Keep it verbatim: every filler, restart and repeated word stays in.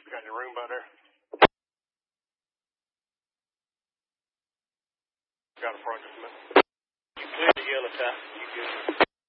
Got your room by there? Got a front just a minute. You clear the yellow top. You good.